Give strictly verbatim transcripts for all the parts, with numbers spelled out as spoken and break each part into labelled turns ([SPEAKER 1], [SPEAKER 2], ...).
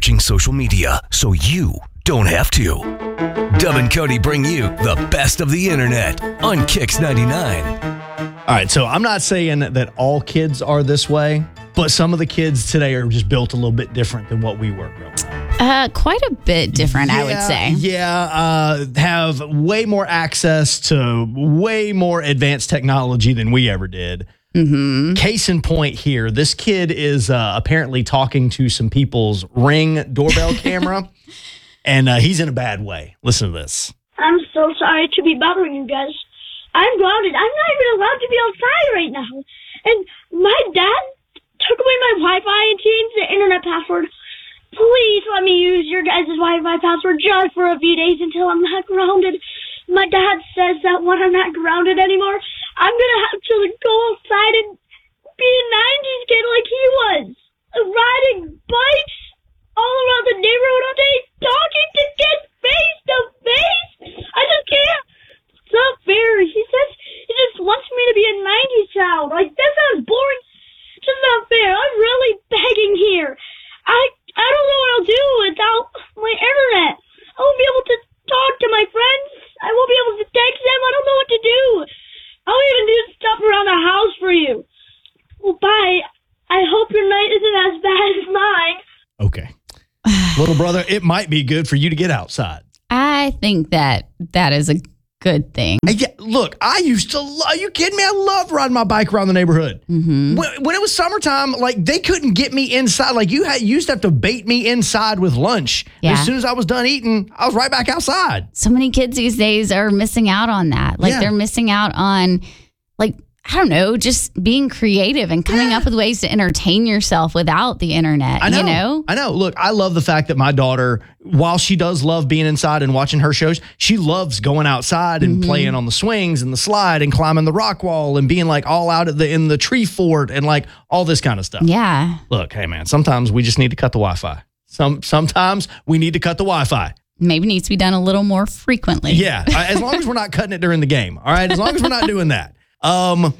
[SPEAKER 1] watching social media so you don't have to. Dub and Cody bring you the best of the internet on Kicks ninety-nine.
[SPEAKER 2] All right, so I'm not saying that all kids are this way, but some of the kids today are just built a little bit different than what we were growing up.
[SPEAKER 3] Uh, quite a bit different,
[SPEAKER 2] yeah,
[SPEAKER 3] I would say.
[SPEAKER 2] Yeah, uh, have way more access to way more advanced technology than we ever did.
[SPEAKER 3] Mm-hmm.
[SPEAKER 2] Case in point here, this kid is uh, apparently talking to some people's Ring doorbell camera, and uh, he's in a bad way. Listen to this.
[SPEAKER 4] I'm so sorry to be bothering you guys. I'm grounded. I'm not even allowed to be outside right now. And my dad took away my Wi-Fi and changed the internet password. Please let me use your guys' Wi-Fi password just for a few days until I'm not grounded. My dad says that when I'm not grounded anymore, I'm going to have to go outside and be a nineties kid like he was. Riding bikes all around the neighborhood all day, talking to kids face to face. I just can't. It's not fair. He says he just wants me to be a nineties child. Like, that sounds boring. It's just not fair. I'm really begging here. I I don't know what I'll do without my internet. I won't be able to talk to my friends. I won't be able to text them. I don't know what to do. I'll even do stuff around the house for you. Well, bye. I hope your night isn't as bad as mine.
[SPEAKER 2] Okay. Little brother, it might be good for you to get outside.
[SPEAKER 3] I think that that is a good thing.
[SPEAKER 2] Uh, Yeah, look, I used to love, are you kidding me? I loved riding my bike around the neighborhood.
[SPEAKER 3] Mm-hmm.
[SPEAKER 2] When, when it was summertime, like they couldn't get me inside. Like you had, you used to have to bait me inside with lunch.
[SPEAKER 3] Yeah.
[SPEAKER 2] As soon as I was done eating, I was right back outside.
[SPEAKER 3] So many kids these days are missing out on that. Like
[SPEAKER 2] Yeah.
[SPEAKER 3] they're missing out on, like, I don't know, just being creative and coming
[SPEAKER 2] Yeah.
[SPEAKER 3] up with ways to entertain yourself without the internet.
[SPEAKER 2] I know.
[SPEAKER 3] You know?
[SPEAKER 2] I know. Look, I love the fact that my daughter, while she does love being inside and watching her shows, she loves going outside and
[SPEAKER 3] Mm-hmm.
[SPEAKER 2] playing on the swings and the slide and climbing the rock wall and being like all out at the in the tree fort and like all this kind of stuff.
[SPEAKER 3] Yeah.
[SPEAKER 2] Look, hey man, sometimes we just need to cut the Wi-Fi. Some sometimes we need to cut the Wi-Fi.
[SPEAKER 3] Maybe needs to be done a little more frequently.
[SPEAKER 2] Yeah, uh, as long as we're not cutting it during the game. All right, as long as we're not doing that. Um,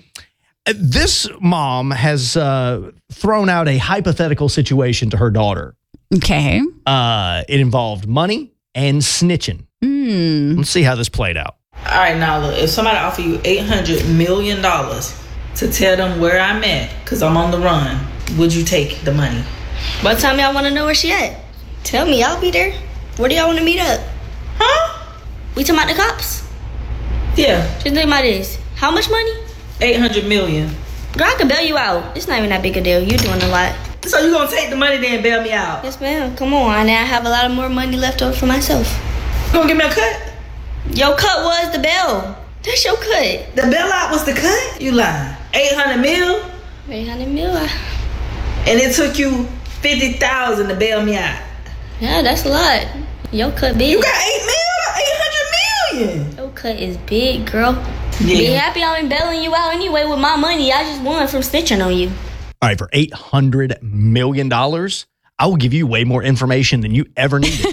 [SPEAKER 2] this mom has uh, thrown out a hypothetical situation to her daughter.
[SPEAKER 3] Okay.
[SPEAKER 2] Uh, it involved money and snitching.
[SPEAKER 3] Hmm.
[SPEAKER 2] Let's see how this played out.
[SPEAKER 5] All right, now look, if somebody offer you eight hundred million dollars to tell them where I'm at, because I'm on the run, would you take the money?
[SPEAKER 6] What time y'all want to know where she at? Tell me, I'll be there. Where do y'all want to meet up?
[SPEAKER 5] Huh?
[SPEAKER 6] We talking about the cops?
[SPEAKER 5] Yeah,
[SPEAKER 6] Just think about this. How much money?
[SPEAKER 5] eight hundred million.
[SPEAKER 6] Girl, I can bail you out. It's not even that big a deal. You're doing a lot.
[SPEAKER 5] So you gonna take the money then and bail me out?
[SPEAKER 6] Yes, ma'am. Come on. Now I have a lot of more money left over for myself.
[SPEAKER 5] You gonna give me a cut?
[SPEAKER 6] Your cut was the bail. That's your cut.
[SPEAKER 5] The bailout was the cut? You lying. eight hundred mil?
[SPEAKER 6] eight hundred mil. I-
[SPEAKER 5] And it took you fifty thousand to bail me out.
[SPEAKER 6] Yeah, that's a lot. Your cut big.
[SPEAKER 5] You got eight mil? eight hundred million.
[SPEAKER 6] Your cut is big, girl. Be
[SPEAKER 5] Yeah.
[SPEAKER 6] happy I ain't bailing you out anyway with my money. I just won from snitching on you.
[SPEAKER 2] All right, for eight hundred million dollars, I will give you way more information than you ever needed.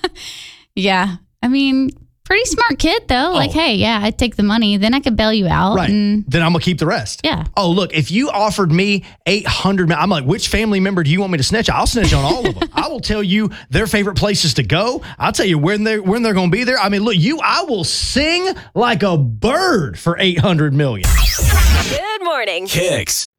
[SPEAKER 3] Yeah. I mean, pretty smart kid, though. Like,
[SPEAKER 2] Oh.
[SPEAKER 3] hey, yeah, I'd take the money. Then I could bail you out.
[SPEAKER 2] Right.
[SPEAKER 3] And
[SPEAKER 2] Then I'm going to keep the rest.
[SPEAKER 3] Yeah.
[SPEAKER 2] Oh, look, if you offered me eight hundred, I'm like, which family member do you want me to snitch? I'll snitch on all of them. I will tell you their favorite places to go. I'll tell you when they're, when they're going to be there. I mean, look, you, I will sing like a bird for eight hundred million.
[SPEAKER 7] Good morning.
[SPEAKER 1] Kicks.